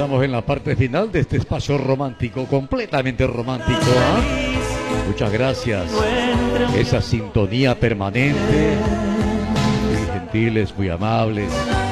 estamos en la parte final de este espacio romántico, completamente romántico, ¿eh? Muchas gracias. Esa sintonía permanente, muy gentiles, muy amables.